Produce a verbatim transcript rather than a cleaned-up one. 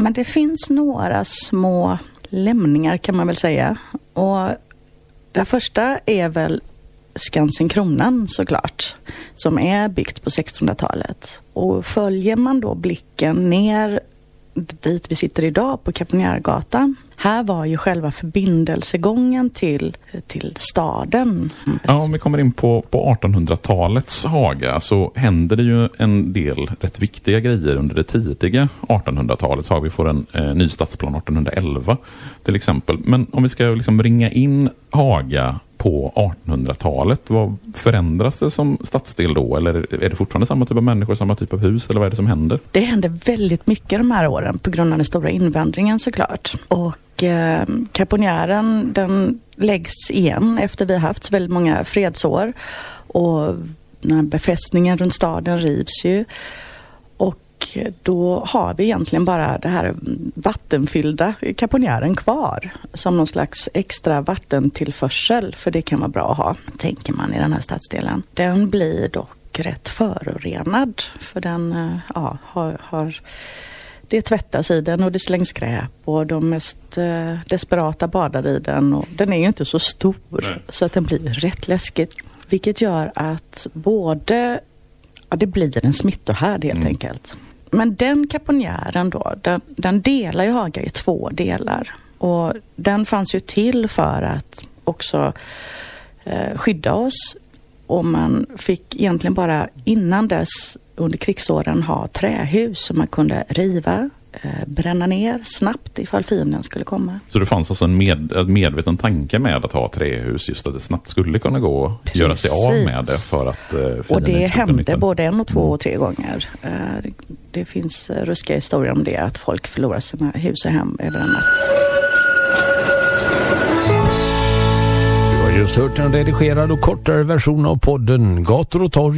Men det finns några små lämningar kan man väl säga. Och det första är väl Skansen Kronan såklart, som är byggt på sextonhundratalet. Och följer man då blicken ner dit vi sitter idag på Kaponiärgatan. Här var ju själva förbindelsegången till, till staden. Ja, om vi kommer in på, på artonhundratalets Haga så händer det ju en del rätt viktiga grejer under det tidiga artonhundratalet. Så har vi får en eh, ny stadsplan artonhundraelva till exempel. Men om vi ska liksom ringa in Haga på artonhundratalet, vad förändras det som stadsdel då? Eller är det fortfarande samma typ av människor, samma typ av hus? Eller vad är det som händer? Det händer väldigt mycket de här åren på grund av den stora invandringen såklart. Och eh, Kaponiären, den läggs igen efter vi har haft väldigt många fredsår. Och den här befästningen runt staden rivs ju. Och då har vi egentligen bara det här vattenfyllda Kaponiären kvar som någon slags extra vattentillförsel, för det kan vara bra att ha, tänker man i den här stadsdelen. Den blir dock rätt förorenad, för den ja, har, har det tvättas i den och det slängs skräp och de mest eh, desperata badar i den, och den är ju inte så stor. Nej. Så att den blir rätt läskigt, vilket gör att både ja, det blir en smittohärd helt mm. enkelt. Men den Kaponiären då, den, den delar ju Haga i två delar. Och den fanns ju till för att också eh, skydda oss. Och man fick egentligen bara innan dess under krigsåren ha trähus som man kunde riva, eh, bränna ner snabbt ifall fienden skulle komma. Så det fanns alltså en med, medveten tanke med att ha trähus, just att det snabbt skulle kunna gå att göra sig av med det för att eh, fienden. Och det hände både en och två mm. och tre gånger. Eh, det finns ruskiga historier om det, att folk förlorar sina hus och hem över en natt. Du har just hört en redigerad och kortare version av podden Gator och torg